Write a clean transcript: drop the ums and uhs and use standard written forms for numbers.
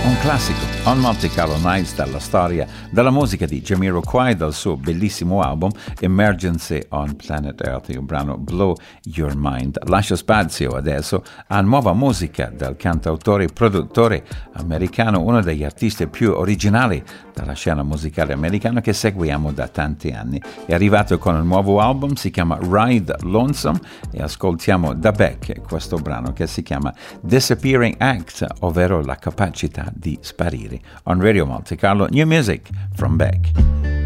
Un classico, On Monte Carlo Nights, dalla storia della musica di Jamiroquai, dal suo bellissimo album Emergency on Planet Earth, il brano Blow Your Mind. Lascio spazio adesso a nuova musica del cantautore e produttore americano, uno degli artisti più originali della scena musicale americana che seguiamo da tanti anni. È arrivato con un nuovo album, si chiama Ride Lonesome, e ascoltiamo da Beck questo brano che si chiama Disappearing Act, ovvero la capacità di sparire. On Radio Monte Carlo, new music from Beck.